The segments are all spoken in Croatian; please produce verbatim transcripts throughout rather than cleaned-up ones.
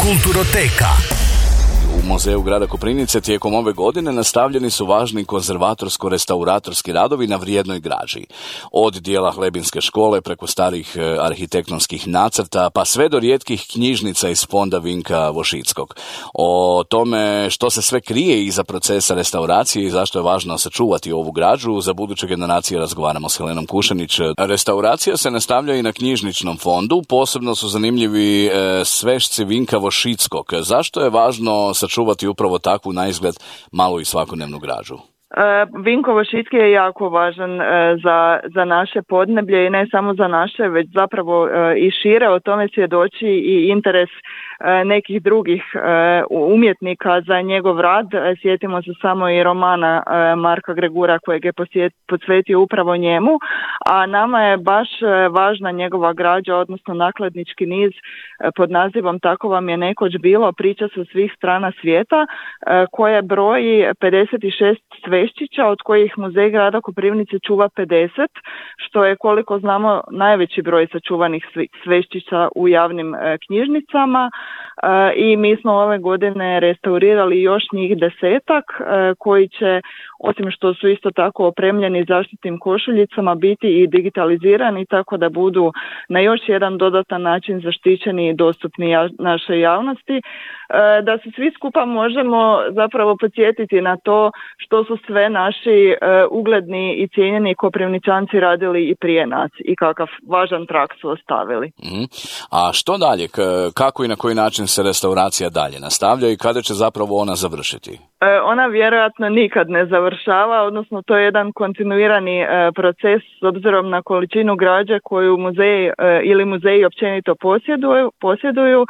Kulturoteka. U Muzeju grada Koprivnice tijekom ove godine nastavljeni su važni konzervatorsko-restauratorski radovi na vrijednoj građi. Od dijela Hlebinske škole preko starih arhitektonskih nacrta pa sve do rijetkih knjižnica iz fonda Vinka Vošickog. O tome što se sve krije iza procesa restauracije i zašto je važno sačuvati ovu građu, za buduće generacije razgovaramo s Helenom Kušanić. Restauracija se nastavlja i na knjižničnom fondu, posebno su zanimljivi e, svešci Vinka Vošickog. Zašto je važno sačuvati upravo takvu naizgled malu i svakodnevnu građu? Vinko Vošicki je jako važan za, za naše podneblje i ne samo za naše, već zapravo i šire. O tome svjedoči i interes nekih drugih umjetnika za njegov rad. Sjetimo se samo i romana Marka Gregura kojeg je posvetio upravo njemu, a nama je baš važna njegova građa, odnosno nakladnički niz pod nazivom Tako vam je nekoć bilo, priča sa svih strana svijeta, koja broji pedeset šest sveščića, od kojih Muzej grada Koprivnice čuva pedeset, što je, koliko znamo, najveći broj sačuvanih sveščića u javnim knjižnicama. I mi smo ove godine restaurirali još njih desetak koji će, osim što su isto tako opremljeni zaštitnim košuljicama, biti i digitalizirani tako da budu na još jedan dodatan način zaštićeni i dostupni ja, našoj javnosti. Da se svi skupa možemo zapravo podsjetiti na to što su sve naši ugledni i cijenjeni Koprivničanci radili i prije nas i kakav važan trag su ostavili. Mm. A što dalje? Kako i na koji način se restauracija dalje nastavlja i kada će zapravo ona završiti? Ona vjerojatno nikad ne završava, odnosno to je jedan kontinuirani proces s obzirom na količinu građe koju muzej ili muzeji općenito posjeduju. posjeduju.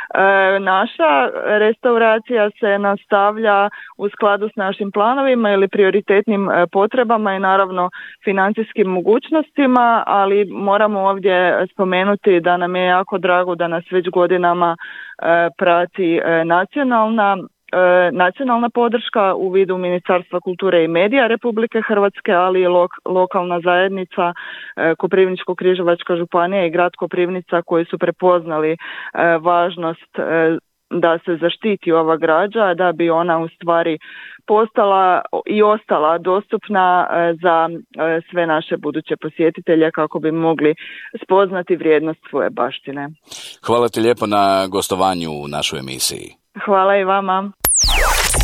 Naša restauracija se nastavlja u skladu s našim planovima ili prioritetnim potrebama i naravno financijskim mogućnostima, ali moramo ovdje spomenuti da nam je jako drago da nas već godinama prati nacionalna nacionalna podrška u vidu Ministarstva kulture i medija Republike Hrvatske, ali i lok, lokalna zajednica, Koprivničko-križevačka županija i grad Koprivnica koji su prepoznali važnost da se zaštiti ova građa, da bi ona u stvari postala i ostala dostupna za sve naše buduće posjetitelje kako bi mogli spoznati vrijednost svoje baštine. Hvala ti lijepo na gostovanju u našoj emisiji. Hvala i vama.